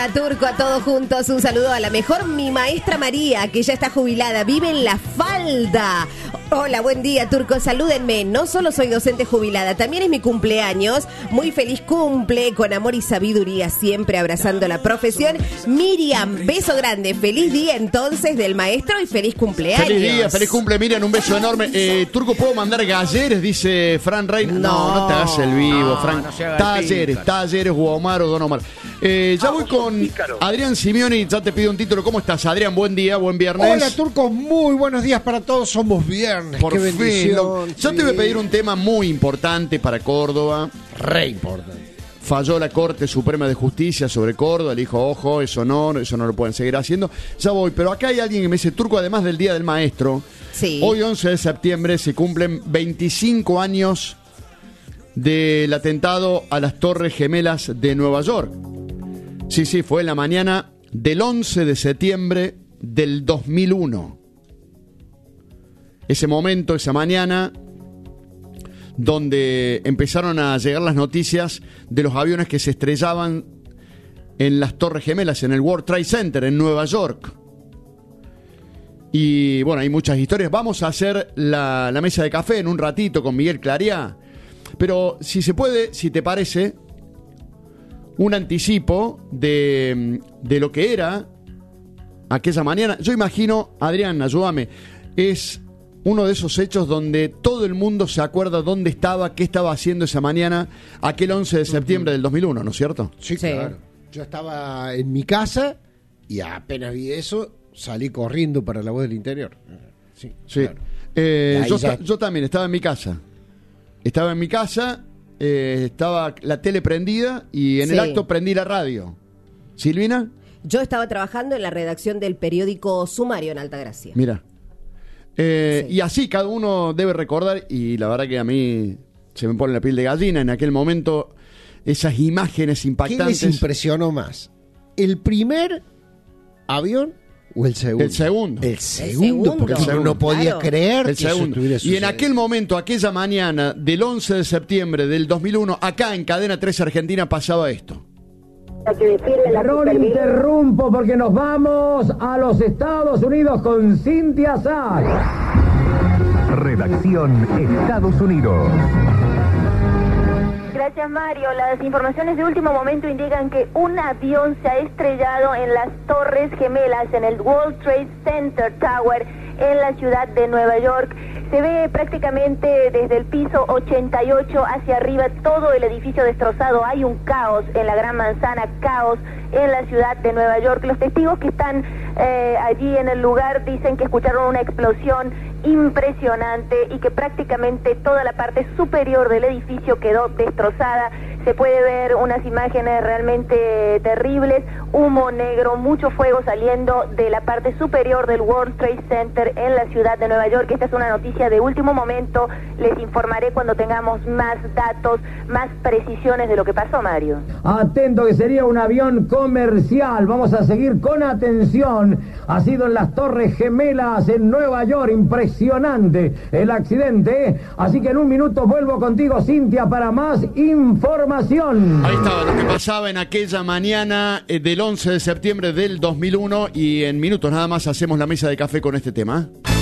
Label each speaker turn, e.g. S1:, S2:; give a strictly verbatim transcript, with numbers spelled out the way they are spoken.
S1: día, Turco, a todos juntos. Un saludo a la mejor, mi maestra María, que ya está jubilada, vive en La Falda. Hola, buen día, Turco, salúdenme. No solo soy docente jubilada, también es mi cumpleaños. Muy feliz cumple, con amor y sabiduría, siempre abrazando la profesión. Miriam, beso grande. Feliz día entonces del maestro y feliz cumpleaños.
S2: Feliz día, feliz cumple, Miriam, un beso enorme. Eh, Turco, ¿puedo mandar galleres? Dice Fran Reina. No, no, no te hagas el vivo,
S3: no,
S2: Fran.
S3: no se haga el
S2: talleres,
S3: pícaro.
S2: talleres, Omar o Don Omar. Eh, ya
S4: Ah,
S2: voy
S4: vos sos
S2: con
S4: pícaro.
S2: Adrián Simeoni, ya te pido un título. ¿Cómo estás, Adrián? Buen día, buen viernes.
S3: Hola, Turco, muy buenos días para todos. Somos viernes.
S2: Por
S3: Qué
S2: fin.
S3: bendición.
S2: lo- Yo
S3: sí.
S2: te voy a pedir un tema muy importante para Córdoba.
S3: Re importante.
S2: Falló la Corte Suprema de Justicia sobre Córdoba. Le dijo, ojo, eso no, eso no lo pueden seguir haciendo. Ya voy, pero acá hay alguien que me dice, Turco, además del Día del Maestro,
S1: Sí.
S2: hoy once de septiembre se cumplen veinticinco años del atentado a las Torres Gemelas de Nueva York. Sí, sí, fue en la mañana del once de septiembre del dos mil uno. Ese momento, esa mañana, donde empezaron a llegar las noticias de los aviones que se estrellaban en las Torres Gemelas, en el World Trade Center, en Nueva York. Y bueno, hay muchas historias. Vamos a hacer la, la mesa de café en un ratito con Miguel Clariá. Pero si se puede, si te parece, un anticipo de, de lo que era aquella mañana. Yo imagino, Adrián, ayúdame, es uno de esos hechos donde todo el mundo se acuerda dónde estaba, qué estaba haciendo esa mañana, aquel once de septiembre del dos mil uno, ¿no es cierto?
S3: Sí,
S1: Sí.
S3: claro. Yo estaba en mi casa y apenas vi eso, salí corriendo para la voz del interior. Sí,
S2: Sí.
S3: claro.
S2: Eh,
S3: Y ahí
S2: yo,
S3: ya-
S2: esta- yo también estaba en mi casa. Estaba en mi casa, eh, estaba la tele prendida y en el
S1: Sí.
S2: acto prendí la radio. ¿Silvina?
S1: Yo estaba trabajando en la redacción del periódico Sumario en Altagracia.
S2: Mira. Eh,
S1: Sí.
S2: Y así cada uno debe recordar, y la verdad que a mí se me pone la piel de gallina en aquel momento, esas imágenes
S3: ¿Qué les
S2: impactantes.
S3: impresionó más? ¿El primer avión o el segundo?
S2: El segundo.
S3: El segundo,
S1: segundo.
S3: porque
S2: El
S3: uno
S2: segundo.
S3: no podía
S1: Claro.
S3: creer
S2: El
S3: que eso
S2: segundo.
S3: estuviera
S2: Y en
S3: sucediendo.
S2: aquel momento, aquella mañana del once de septiembre del dos mil uno, acá en Cadena tres Argentina pasaba esto.
S5: Error, interrumpo porque nos vamos a los Estados Unidos con Cintia Sack.
S6: Redacción Estados Unidos.
S7: Gracias, Mario. Las informaciones de último momento indican que un avión se ha estrellado en las Torres Gemelas, en el World Trade Center Tower, en la ciudad de Nueva York. Se ve prácticamente desde el piso ochenta y ocho hacia arriba todo el edificio destrozado. Hay un caos en la Gran Manzana, caos en la ciudad de Nueva York. Los testigos que están eh, allí en el lugar dicen que escucharon una explosión impresionante y que prácticamente toda la parte superior del edificio quedó destrozada. Se puede ver unas imágenes realmente terribles, humo negro, mucho fuego saliendo de la parte superior del World Trade Center en la ciudad de Nueva York. Esta es una noticia de último momento, les informaré cuando tengamos más datos, más precisiones de lo que pasó, Mario.
S5: Atento que sería un avión comercial. Vamos a seguir con atención. Ha sido en las Torres Gemelas en Nueva York. Impresionante el accidente. Así que en un minuto vuelvo contigo, Cintia, para más información.
S2: Ahí estaba lo que pasaba en aquella mañana eh, del once de septiembre del dos mil uno, y en minutos nada más hacemos la mesa de café con este tema.